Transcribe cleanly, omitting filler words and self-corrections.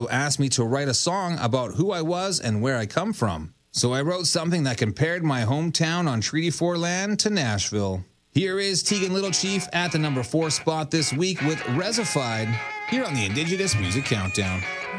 asked me to write a song about who I was and where I come from. So I wrote something that compared my hometown on Treaty 4 land to Nashville. Here is Tegan Little Chief at the number 4 spot this week with Resified here on the Indigenous Music Countdown.